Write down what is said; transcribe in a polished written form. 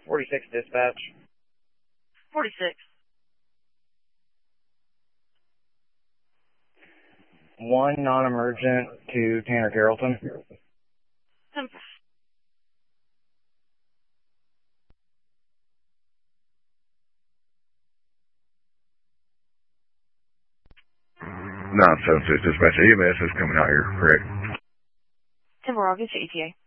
46 dispatch. 46. 1 non-emergent to Tanner Carrollton. 10. Dispatch. EMS is coming out here, correct? 10-4, I'll get you ETA.